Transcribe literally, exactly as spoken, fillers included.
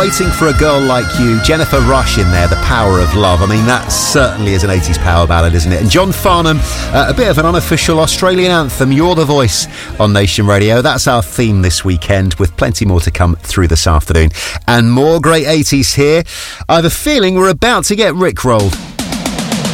Waiting for a Girl Like You, Jennifer Rush in there, The Power of Love. I mean, that certainly is an eighties power ballad, isn't it? And John Farnham, uh, a bit of an unofficial Australian anthem, You're the Voice on Nation Radio. That's our theme this weekend, with plenty more to come through this afternoon. And more great eighties here. I have a feeling we're about to get rickrolled.